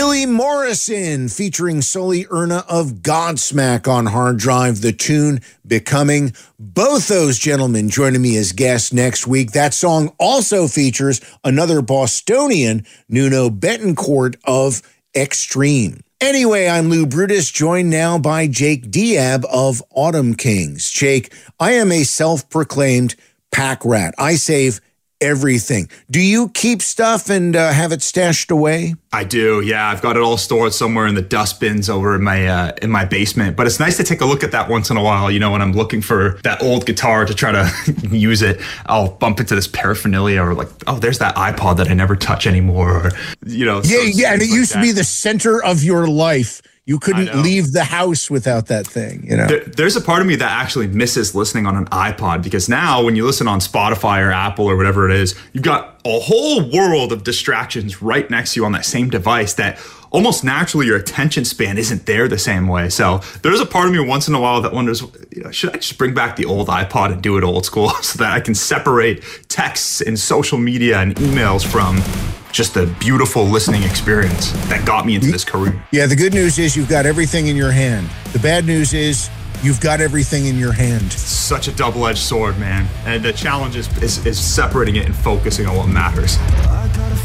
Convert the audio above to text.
Billy Morrison featuring Sully Erna of Godsmack on hard drive. The tune Becoming. Both those gentlemen joining me as guests next week. That song also features another Bostonian, Nuno Betancourt of Extreme. Anyway, I'm Lou Brutus, joined now by Jake Diab of Autumn Kings. Jake, I am a self-proclaimed pack rat. I save everything. Do you keep stuff and have it stashed away? I do, yeah. I've got it all stored somewhere in the dust bins over in my basement. But it's nice to take a look at that once in a while. You know, when I'm looking for that old guitar to try to use it, I'll bump into this paraphernalia, or like, oh, there's that iPod that I never touch anymore. Or, you know, yeah, and it used to be the center of your life. You couldn't leave the house without that thing, you know? There's a part of me that actually misses listening on an iPod, because now when you listen on Spotify or Apple or whatever it is, you've got a whole world of distractions right next to you on that same device that almost naturally your attention span isn't there the same way. So there's a part of me once in a while that wonders, you know, should I just bring back the old iPod and do it old school so that I can separate texts and social media and emails from just the beautiful listening experience that got me into this career. Yeah, the good news is you've got everything in your hand. The bad news is you've got everything in your hand. It's such a double-edged sword, man. And the challenge is separating it and focusing on what matters.